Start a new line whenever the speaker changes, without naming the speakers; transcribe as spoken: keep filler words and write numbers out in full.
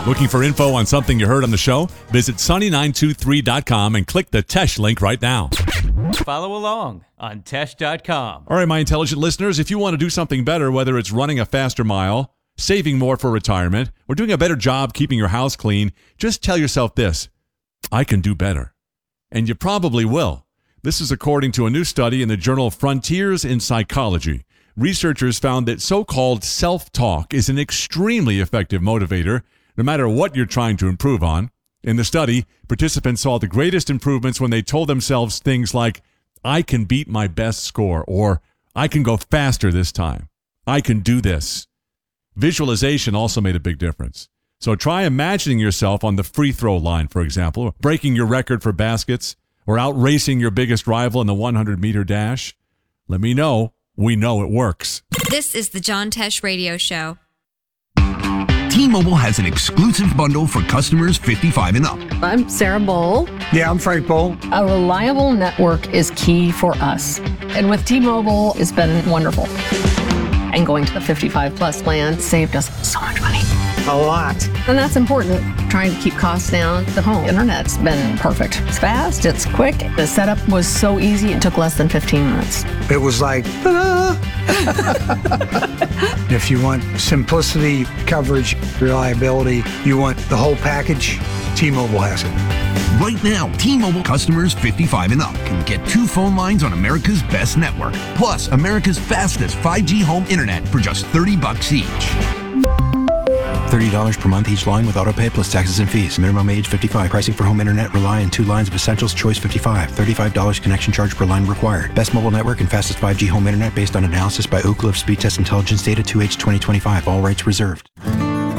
Looking for info on something you heard on the show? Visit sunny nine two three dot com and click the Tesh link right now.
Follow along on Tesh dot com.
All right, my intelligent listeners, if you want to do something better, whether it's running a faster mile, saving more for retirement, or doing a better job keeping your house clean, just tell yourself this: I can do better. And you probably will. This is according to a new study in the journal Frontiers in Psychology. Researchers found that so-called self-talk is an extremely effective motivator, no matter what you're trying to improve on. In the study, participants saw the greatest improvements when they told themselves things like, I can beat my best score, or I can go faster this time. I can do this. Visualization also made a big difference. So try imagining yourself on the free throw line, for example, breaking your record for baskets, or outracing your biggest rival in the one hundred meter dash. Let me know. We know it works.
This is the John Tesh Radio Show.
T-Mobile has an exclusive bundle for customers fifty-five and up.
I'm Sarah Bowl.
Yeah, I'm Frank Bowl.
A reliable network is key for us. And with T-Mobile, it's been wonderful. And going to the fifty-five plus plan saved us so much money.
A lot.
And that's important. Trying to keep costs down. The home internet's been perfect. It's fast, it's quick. The setup was so easy, it took less than fifteen minutes.
It was like, ta-da! If you want simplicity, coverage, reliability, you want the whole package, T-Mobile has it.
Right now, T-Mobile customers fifty-five and up can get two phone lines on America's best network, plus America's fastest five G home internet for just thirty bucks each.
thirty dollars per month each line with autopay plus taxes and fees. Minimum age fifty-five. Pricing for home internet rely on two lines of Essentials Choice fifty-five. thirty-five dollars connection charge per line required. Best mobile network and fastest five G home internet based on analysis by Ookla of Speed Test Intelligence Data two H twenty twenty-five. All rights reserved.